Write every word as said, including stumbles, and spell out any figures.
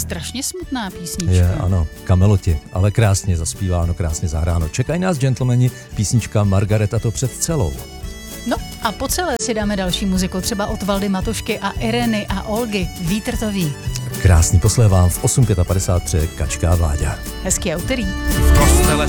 strašně smutná písnička. Je, ano, Kameloti, ale krásně zaspíváno, krásně zahráno. Čekají nás, gentlemani, písnička Margareta to před celou. No a po celé si dáme další muziku, třeba od Valdy Matušky a Ireny a Olgy. Vítr to ví. Krásný poslech vám v osm padesát tři Kačka a Vláďa. Hezký úterý. V kostele